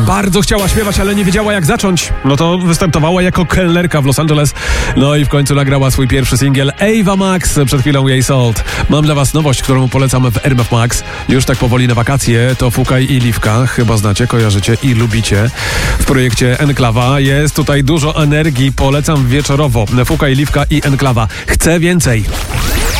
Bardzo chciała śpiewać, ale nie wiedziała jak zacząć. No to wystartowała jako kelnerka w Los Angeles. No i w końcu nagrała swój pierwszy singiel Ava Max, przed chwilą jej Salt. Mam dla was nowość, którą polecam w RMF Max. Już tak powoli na wakacje, to Fukaj i Liwka. Chyba znacie, kojarzycie i lubicie. W projekcie Enklawa jest tutaj dużo energii, polecam wieczorowo. Fukaj, Liwka i Enklawa. Chcę więcej.